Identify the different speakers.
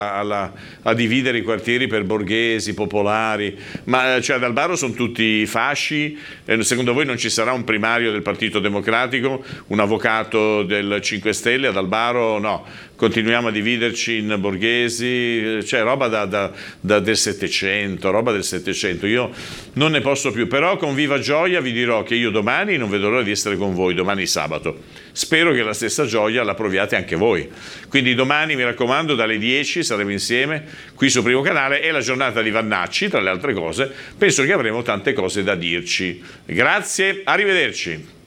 Speaker 1: a dividere i quartieri per borghesi, popolari, ma cioè ad Albaro sono tutti fasci. Secondo voi non ci sarà un primario del Partito Democratico, un avvocato del 5 Stelle ad Albaro? No, continuiamo a dividerci in borghesi, cioè roba del Settecento, roba del Settecento. Io non ne posso più, però con viva gioia vi dirò che io domani non vedo l'ora di essere con voi, domani sabato. Spero che la stessa gioia la proviate anche voi. Quindi domani, mi raccomando, dalle 10 saremo insieme qui su Primo Canale. È la giornata di Vannacci, tra le altre cose. Penso che avremo tante cose da dirci. Grazie, arrivederci.